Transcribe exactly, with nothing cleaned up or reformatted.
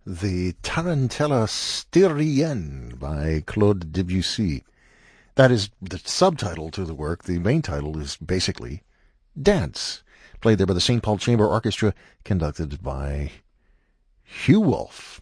the Tarantella Styrienne by Claude Debussy. That is the subtitle to the work. The main title is basically Dance, played there by the Saint Paul Chamber Orchestra, conducted by Hugh Wolf.